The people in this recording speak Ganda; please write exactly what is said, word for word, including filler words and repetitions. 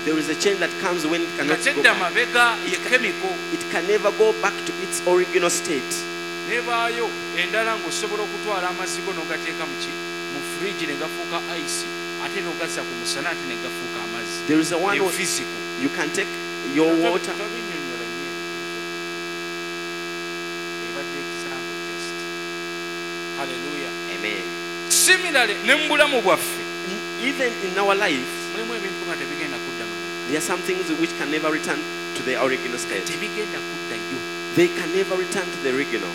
There is a change that comes when it cannot go Katedda back. mabega ye chemical. It can never go back to its original state. Nebaayo endala ng'osobola okutwala amazzi go n'ogateeka mu ki mu fridge ne gafuuka ice ate n'ogazza ku musana ate ne gafuuka amazzi. There is a one Eyo where physical. you can take your water. Tobinnyonnyola nnyo ebadde example just. Hallelujah. Amen. Similarly ne mu bulamu bwaffe Even in our life, mulimu ebintu nga tebigenda kudda mu there are some things which can never return to the original state. tebigenda kuddayo. They can never return to the original.